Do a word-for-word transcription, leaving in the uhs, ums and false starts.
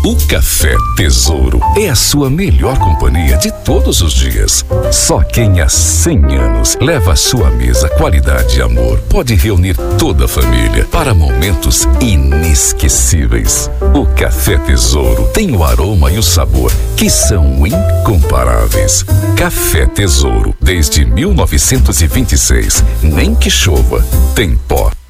O Café Tesouro é a sua melhor companhia de todos os dias. Só quem há cem anos leva à sua mesa qualidade e amor pode reunir toda a família para momentos inesquecíveis. O Café Tesouro tem o aroma e o sabor que são incomparáveis. Café Tesouro, desde mil novecentos e vinte e seis, nem que chova, tem pó.